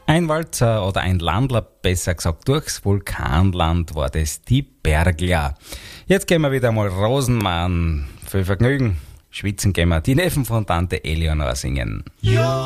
Ein Walzer oder ein Landler, besser gesagt durchs Vulkanland, war das die Bergler. Jetzt gehen wir wieder mal Rosenmann. Viel Vergnügen. Schwitzen gehen wir die Neffen von Tante Eleonor singen. Ja.